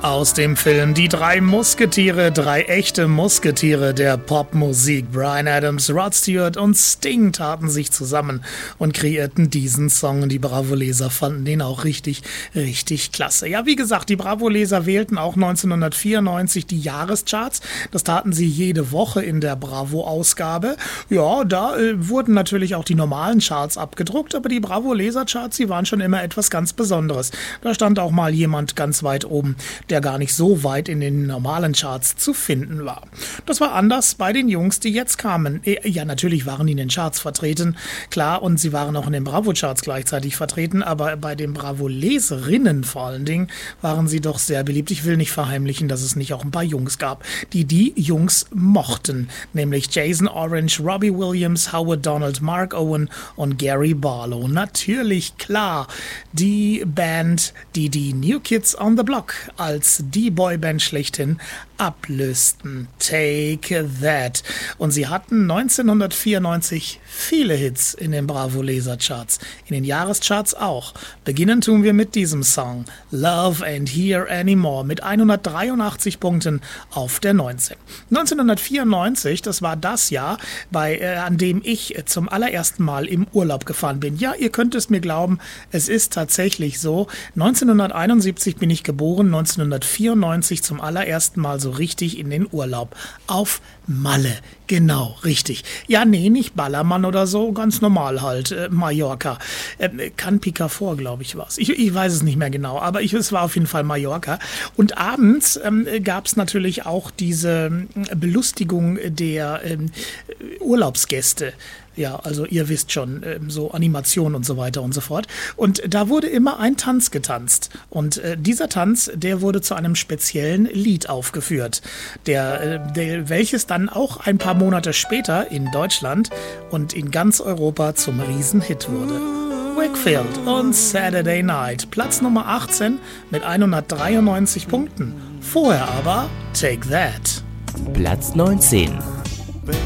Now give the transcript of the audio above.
Aus dem Film Die drei Musketiere, drei echte Musketiere der Popmusik. Bryan Adams, Rod Stewart und Sting taten sich zusammen und kreierten diesen Song. Und die Bravo-Leser fanden den auch richtig, richtig klasse. Ja, wie gesagt, die Bravo-Leser wählten auch 1994 die Jahrescharts. Das taten sie jede Woche in der Bravo-Ausgabe. Ja, da wurden natürlich auch die normalen Charts abgedruckt, aber die Bravo-Leser-Charts, die waren schon immer etwas ganz Besonderes. Da stand auch mal jemand ganz weit oben, der gar nicht so weit in den normalen Charts zu finden war. Das war anders bei den Jungs, die jetzt kamen. Ja, natürlich waren die in den Charts vertreten, klar, und sie waren auch in den Bravo-Charts gleichzeitig vertreten, aber bei den Bravo-Leserinnen vor allen Dingen waren sie doch sehr beliebt. Ich will nicht verheimlichen, dass es nicht auch ein paar Jungs gab, die Jungs mochten, nämlich Jason Orange, Robbie Williams, Howard Donald, Mark Owen und Gary Barlow. Natürlich, klar, die Band, die New Kids on the Block als die Boyband schlechthin ablösten. Take That. Und sie hatten 1994 viele Hits in den Bravo-Leser-Charts, in den Jahrescharts auch. Beginnen tun wir mit diesem Song Love Ain't Here Anymore mit 183 Punkten auf der 19. 1994, das war das Jahr, an dem ich zum allerersten Mal im Urlaub gefahren bin. Ja, ihr könnt es mir glauben, es ist tatsächlich so. 1971 bin ich geboren, 1994 zum allerersten Mal so richtig in den Urlaub. Auf Malle. Genau, richtig. Ja, nee, nicht Ballermann oder so, ganz normal halt, Mallorca. Can Picafort, glaube ich, war's. Ich weiß es nicht mehr genau, aber es war auf jeden Fall Mallorca. Und abends gab es natürlich auch diese Belustigung der Urlaubsgäste. Ja, also ihr wisst schon, so Animation und so weiter und so fort. Und da wurde immer ein Tanz getanzt. Und dieser Tanz, der wurde zu einem speziellen Lied aufgeführt, welches dann auch ein paar Monate später in Deutschland und in ganz Europa zum Riesenhit wurde. Wakefield und Saturday Night, Platz Nummer 18 mit 193 Punkten. Vorher aber Take That. Platz 19.